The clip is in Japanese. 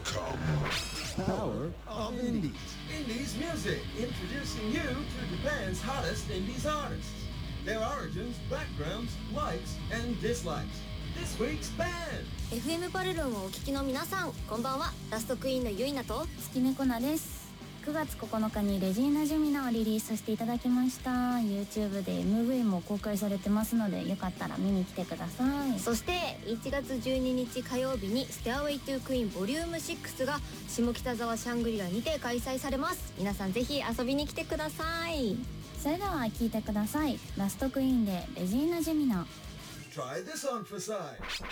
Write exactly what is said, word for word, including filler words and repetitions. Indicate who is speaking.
Speaker 1: Power of Indies.
Speaker 2: Indies music, introducing you to Japan's hottest Indies artists. Their origins, backgrounds, likes, and dislikes. This week's band.
Speaker 3: エフエム パルルンをお聞きの皆さん、こんばんは。ラストクイーンのゆいなと
Speaker 4: 月猫なです。くがつここのかにレジーナ・ジュミナをリリースさせていただきました。 YouTube で エムブイ も公開されてますので、よかったら見に来てください。
Speaker 3: そしていちがつじゅうににち火曜日に Stairway to Queen ボリュームシックスが下北沢シャングリラにて開催されます。皆さんぜひ遊びに来てください。
Speaker 4: それでは聴いてください。ラストクイーンでレジーナ・ジュミナ。
Speaker 2: Try this on for size.